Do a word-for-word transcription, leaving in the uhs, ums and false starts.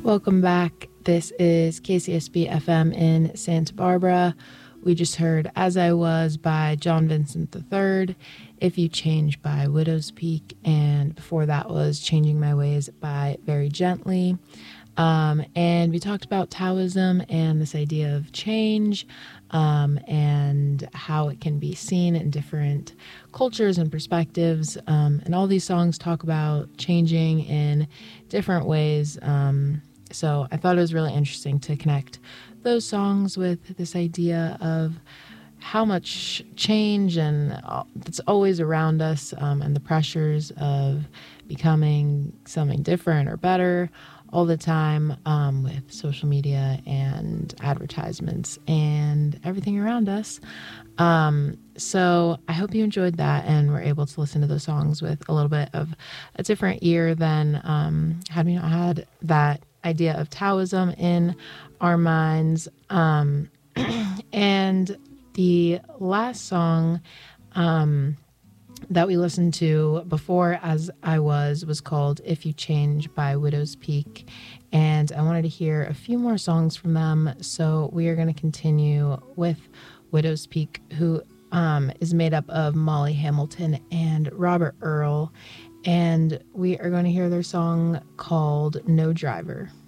Welcome back. This is K C S B F M in Santa Barbara. We just heard As I Was by John Vincent the third, If You Change by Widow's Peak, and before that was Changing My Ways by Very Gently. Um, and we talked about Taoism and this idea of change um, and how it can be seen in different cultures and perspectives. Um, and all these songs talk about changing in different ways. Um, so I thought it was really interesting to connect those songs with this idea of how much change and it's always around us um, and the pressures of becoming something different or better all the time um, with social media and advertisements and everything around us. Um, so I hope you enjoyed that and were able to listen to those songs with a little bit of a different ear than um, had we not had that idea of Taoism in our minds. Um, and the last song um, that we listened to before As I Was was called If You Change by Widow's Peak. And I wanted to hear a few more songs from them. So we are going to continue with Widow's Peak, who um, is made up of Molly Hamilton and Robert Earl. And we are going to hear their song called No Driver.